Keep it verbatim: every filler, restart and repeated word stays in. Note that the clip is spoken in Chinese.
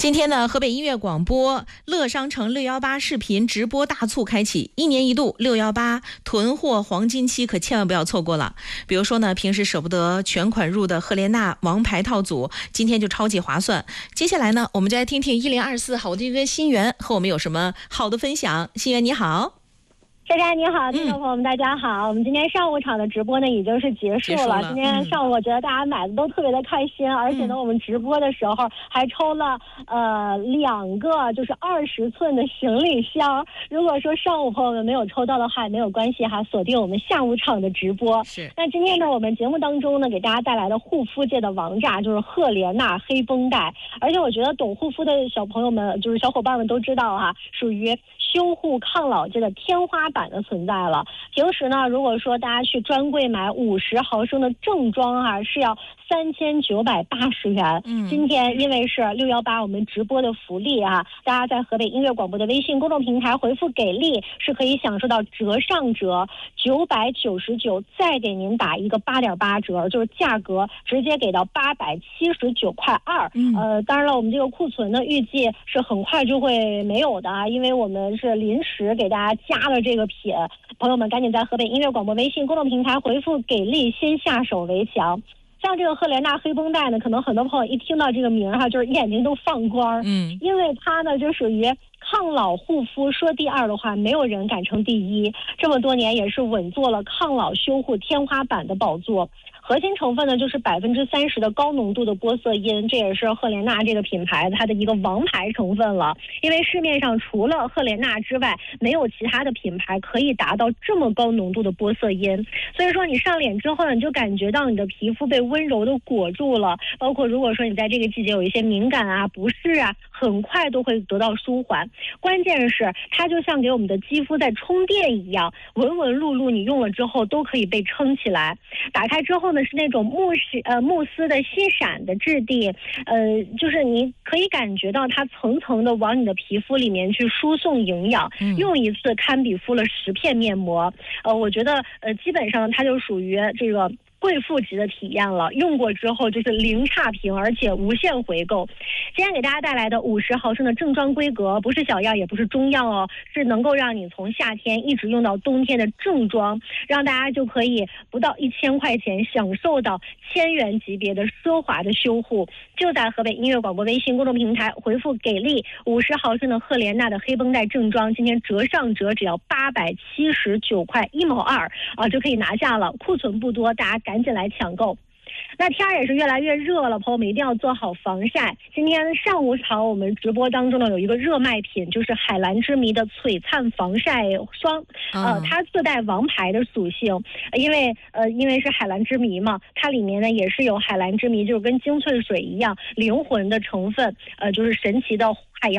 今天呢，河北音乐广播乐商城六一八视频直播大促开启，一年一度六一八囤货黄金期，可千万不要错过了。比如说呢，平时舍不得全款入的赫莲娜王牌套组，今天就超级划算。接下来呢，我们就来听听一零二四好听歌心源和我们有什么好的分享。心源你好。 大家你好，听众朋友们大家好、嗯、我们今天上午场的直播呢已经是结束了, 结束了今天上午我觉得大家买的都特别的开心、嗯、而且呢我们直播的时候还抽了呃两个就是二十寸的行李箱。如果说上午朋友们没有抽到的话没有关系哈，锁定我们下午场的直播。 是。 那今天呢我们节目当中呢给大家带来的护肤界的王炸就是赫莲娜黑绷带，而且我觉得懂护肤的小朋友们就是小伙伴们都知道哈，属于修护抗老界的天花板的存在了。平时呢如果说大家去专柜买五十毫升的正装啊是要三千九百八十元。嗯，今天因为是六一八我们直播的福利啊，大家在河北音乐广播的微信公众平台回复给力是可以享受到折上折九百九十九，再给您打一个八点八折，就是价格直接给到八百七十九块二。嗯，呃，当然了，我们这个库存呢预计是很快就会没有的啊，因为我们是临时给大家加了这个品，朋友们赶紧在河北音乐广播微信公众平台回复给力，先下手为强。像这个赫莲娜黑绷带呢，可能很多朋友一听到这个名哈，就是眼睛都放光。嗯，因为它呢就属于抗老护肤，说第二的话，没有人敢称第一。这么多年也是稳坐了抗老修护天花板的宝座。核心成分呢就是百分之三十的高浓度的玻色因，这也是赫莲娜这个品牌它的一个王牌成分了。因为市面上除了赫莲娜之外，没有其他的品牌可以达到这么高浓度的玻色因。所以说你上脸之后呢，你就感觉到你的皮肤被温柔的裹住了。包括如果说你在这个季节有一些敏感啊、不适啊，很快都会得到舒缓。关键是它就像给我们的肌肤在充电一样，文文露露，你用了之后都可以被撑起来。打开之后呢，是那种慕斯呃慕斯的细闪的质地，呃，就是你可以感觉到它层层的往你的皮肤里面去输送营养，嗯、用一次堪比敷了十片面膜。呃，我觉得呃基本上它就属于这个贵妇级的体验了，用过之后就是零差评，而且无限回购。今天给大家带来的五十毫升的正装规格，不是小样也不是中样哦，是能够让你从夏天一直用到冬天的正装，让大家就可以不到一千块钱享受到千元级别的奢华的修护。就在河北音乐广播微信公众平台回复给力五十毫升的赫莲娜的黑绷带正装，今天折上折只要八百七十九块一毛二啊，就可以拿下了。库存不多，大家赶紧来抢购。那天也是越来越热了，朋友们一定要做好防晒。今天上午场我们直播当中呢有一个热卖品，就是海蓝之谜的璀璨防晒霜。呃，它自带王牌的属性，因为呃因为是海蓝之谜嘛，它里面呢也是有海蓝之谜，就是跟精粹水一样灵魂的成分，呃就是神奇的海洋